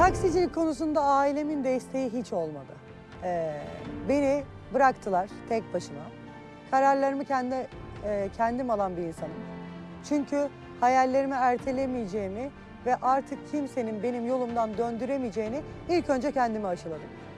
Taksicilik konusunda ailemin desteği hiç olmadı. Beni bıraktılar tek başıma. Kararlarımı kendim alan bir insanım. Çünkü hayallerimi ertelemeyeceğimi ve artık kimsenin benim yolumdan döndüremeyeceğini ilk önce kendime aşıladım.